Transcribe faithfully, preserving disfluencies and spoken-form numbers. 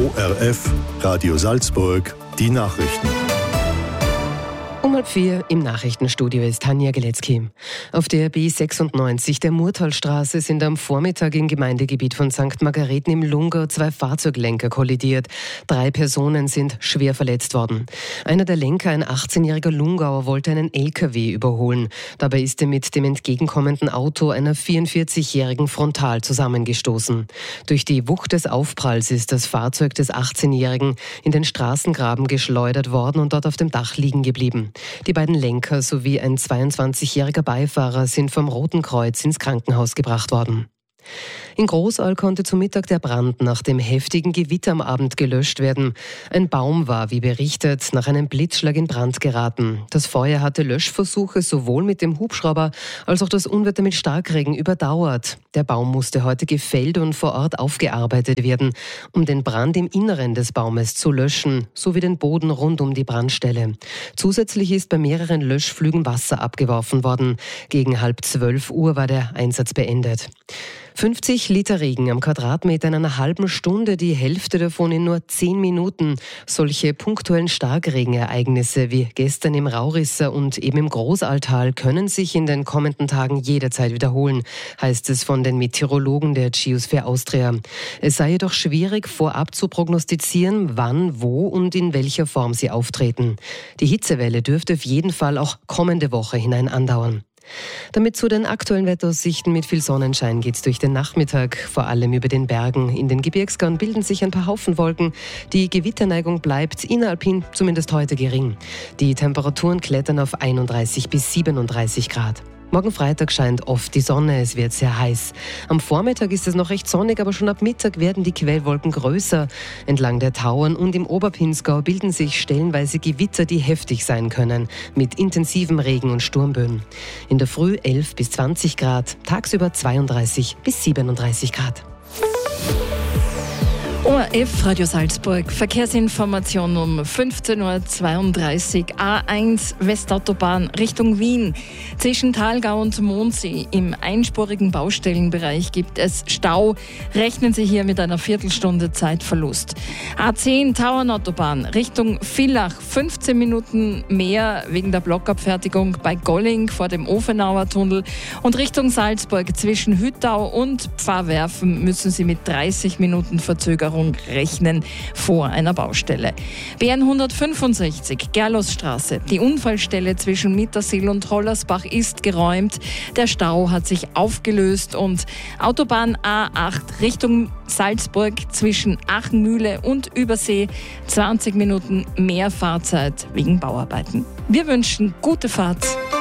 O R F, Radio Salzburg, die Nachrichten. Um halb vier im Nachrichtenstudio ist Tanja Geletzky. Auf der B sechsundneunzig der Murtalstraße sind am Vormittag im Gemeindegebiet von Sankt Margareten im Lungau zwei Fahrzeuglenker kollidiert. Drei Personen sind schwer verletzt worden. Einer der Lenker, ein achtzehnjähriger Lungauer, wollte einen L K W überholen. Dabei ist er mit dem entgegenkommenden Auto einer vierundvierzigjährigen frontal zusammengestoßen. Durch die Wucht des Aufpralls ist das Fahrzeug des achtzehnjährigen in den Straßengraben geschleudert worden und dort auf dem Dach liegen geblieben. Die beiden Lenker sowie ein zweiundzwanzigjähriger Beifahrer sind vom Roten Kreuz ins Krankenhaus gebracht worden. In Großaal konnte zu Mittag der Brand nach dem heftigen Gewitter am Abend gelöscht werden. Ein Baum war, wie berichtet, nach einem Blitzschlag in Brand geraten. Das Feuer hatte Löschversuche sowohl mit dem Hubschrauber als auch das Unwetter mit Starkregen überdauert. Der Baum musste heute gefällt und vor Ort aufgearbeitet werden, um den Brand im Inneren des Baumes zu löschen, sowie den Boden rund um die Brandstelle. Zusätzlich ist bei mehreren Löschflügen Wasser abgeworfen worden. Gegen halb zwölf Uhr war der Einsatz beendet. fünfzig Liter Regen am Quadratmeter in einer halben Stunde, die Hälfte davon in nur zehn Minuten. Solche punktuellen Starkregenereignisse wie gestern im Raurisser und eben im Großaaltal können sich in den kommenden Tagen jederzeit wiederholen, heißt es von den Meteorologen der Geosphere Austria. Es sei jedoch schwierig, vorab zu prognostizieren, wann, wo und in welcher Form sie auftreten. Die Hitzewelle dürfte auf jeden Fall auch kommende Woche hinein andauern. Damit zu den aktuellen Wetteraussichten mit viel Sonnenschein geht's durch den Nachmittag. Vor allem über den Bergen. In den Gebirgsgauern bilden sich ein paar Haufenwolken. Die Gewitterneigung bleibt inneralpin zumindest heute gering. Die Temperaturen klettern auf einunddreißig bis siebenunddreißig Grad. Morgen Freitag scheint oft die Sonne, es wird sehr heiß. Am Vormittag ist es noch recht sonnig, aber schon ab Mittag werden die Quellwolken größer. Entlang der Tauern und im Oberpinsgau bilden sich stellenweise Gewitter, die heftig sein können, mit intensivem Regen und Sturmböen. In der Früh elf bis zwanzig Grad, tagsüber zweiunddreißig bis siebenunddreißig Grad. O R F Radio Salzburg, Verkehrsinformation um fünfzehn Uhr zweiunddreißig, A eins Westautobahn Richtung Wien. Zwischen Thalgau und Mondsee im einspurigen Baustellenbereich gibt es Stau. Rechnen Sie hier mit einer Viertelstunde Zeitverlust. A zehn Tauernautobahn Richtung Villach, fünfzehn Minuten mehr wegen der Blockabfertigung bei Golling vor dem Ofenauer Tunnel. Und Richtung Salzburg zwischen Hüttau und Pfarrwerfen müssen Sie mit dreißig Minuten Verzögerung rechnen vor einer Baustelle. B N hundertfünfundsechzig, Gerlosstraße. Die Unfallstelle zwischen Mittersill und Hollersbach ist geräumt. Der Stau hat sich aufgelöst und Autobahn A acht Richtung Salzburg zwischen Achenmühle und Übersee. zwanzig Minuten mehr Fahrzeit wegen Bauarbeiten. Wir wünschen gute Fahrt.